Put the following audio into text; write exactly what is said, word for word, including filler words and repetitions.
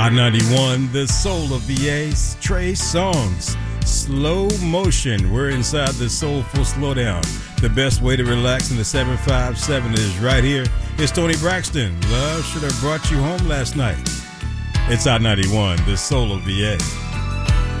Hot ninety-one, the soul of V A, Trey Songz, Slow Motion. We're inside the soulful slowdown. The best way to relax in the seven five seven is right here. It's Tony Braxton. Love should have brought you home last night. It's Hot ninety-one, the soul of V A.